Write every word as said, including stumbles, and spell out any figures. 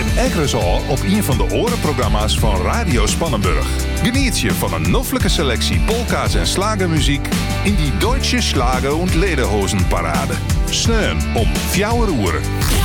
Dit Egresal op een van de orenprogramma's van Radio Spannenburg. Geniet je van een noffelijke selectie polka's en slagermuziek in die Deutsche Schlager- und Lederhosenparade. Sneun om vier uur.